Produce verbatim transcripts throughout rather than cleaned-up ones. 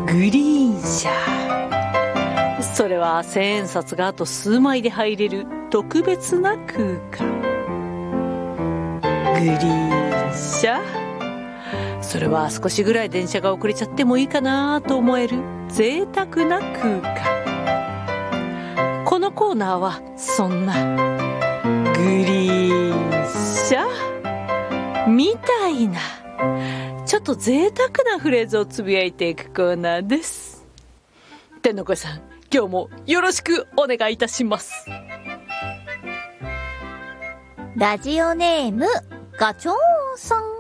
グリーン車。それは千円札があと数枚で入れる特別な空間。グリーン車。それは少しぐらい電車が遅れちゃってもいいかなと思える贅沢な空間。このコーナーはそんなグリーン車みたいなちょっと贅沢なフレーズをつぶやいていくコーナーです。天の声さん、今日もよろしくお願いいたします。 ラジオネームガチョーンさん。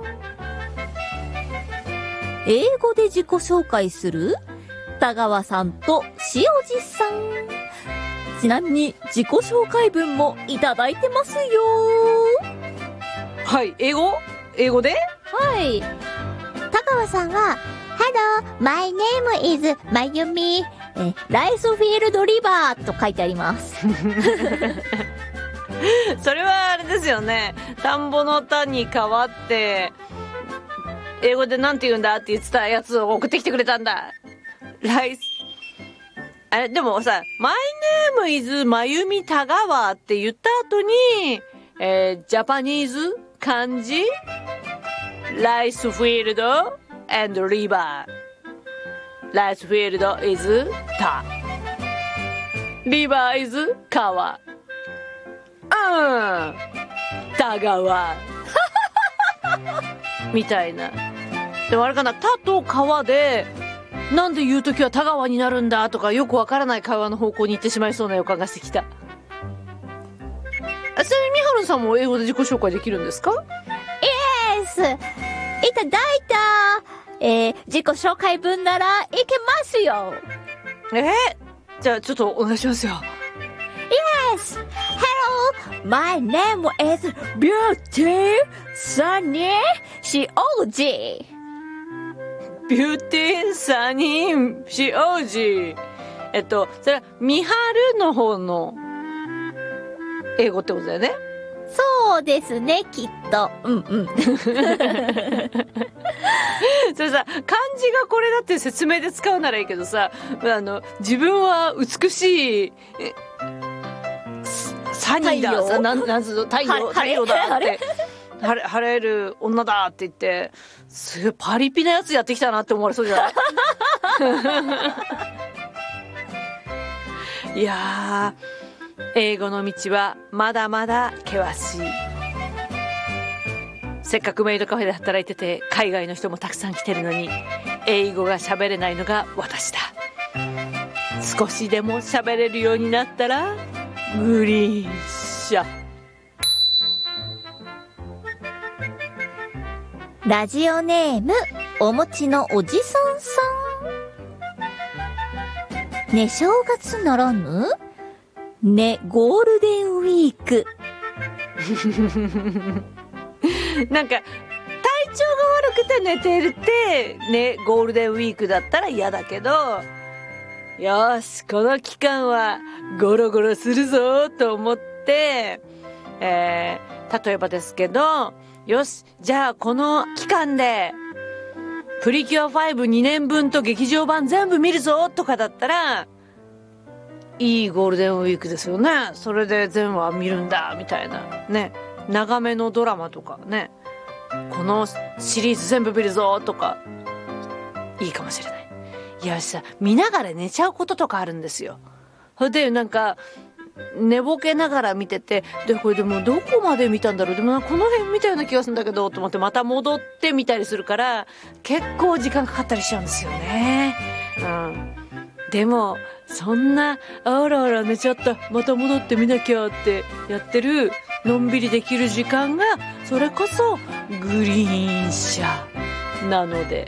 英語で自己紹介する田川さんと塩地さん。ちなみに自己紹介文もいただいてますよ。 はい、英語英語ではい。田川さんは Hello, my name is まゆみ、えライスフィールドリバーと書いてありますそれはあれですよね。田んぼの田に変わって英語でなんて言うんだって言ってたやつを送ってきてくれたんだ。ライスあれでもさ、My name is まゆみ田川って言った後に、えー、ジャパニーズ漢字ライスフィールド and リバー。ライスフィールド is 田、リバー is 川。うん、田川みたいな。でもあれかな、田と川でなんで言うときは田川になるんだとかよくわからない会話の方向に行ってしまいそうな予感がしてきた。あ、ちなみにみはるさんも英語で自己紹介できるんですか？ イエス、いただいた、えー、自己紹介文ならいけますよ。 えー、じゃあちょっとお願いしますよ。 Yes, hello, my name is Beauty Sunny しおうじ。 ビューティーサニーしおじ。えっとそれはみはるの方の英語ってことだよね。 そうですね、きっと。うんうん。 それさ、漢字がこれだって説明で使うならいいけどさ、あの自分は美しいサニーだ、さ、なんなんつうの、太陽太陽だって晴れ晴れる女だって言ってすごいパリピなやつやってきたなって思われそうじゃないいやー、英語の道はまだまだ険しい。せっかくメイドカフェで働いてて海外の人もたくさん来てるのに英語が喋れないのが私だ。少しでも喋れるようになったらグリーン車。 ラジオネームお餅のおじさんさん。ね、正月ならぬね、ゴールデンウィークなんか体調が悪くて寝てるってね、ゴールデンウィークだったら嫌だけど、よしこの期間はゴロゴロするぞと思って、えー、例えばですけど、よしじゃあこの期間でプリキュアファイブにねんぶんと劇場版全部見るぞとかだったらいいゴールデンウィークですよね。それで全話見るんだみたいなね、長めのドラマとかね、このシリーズ全部見るぞとかいいかもしれない。いやさ、見ながら寝ちゃうこととかあるんですよ。それでなんか寝ぼけながら見てて、でこれでもどこまで見たんだろう、でもこの辺見たような気がするんだけどと思ってまた戻ってみたりするから結構時間かかったりしちゃうんですよね。うん。でもそんなあらあら寝ちゃったまた戻ってみなきゃってやってるのんびりできる時間がそれこそグリーン車なので